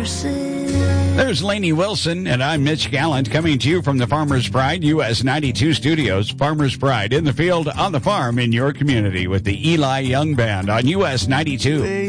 There's Lainey Wilson, and I'm Mitch Gallant, coming to you from the Farmer's Pride US 92 studios. Farmer's Pride in the field, on the farm, in your community, with the Eli Young Band on US 92.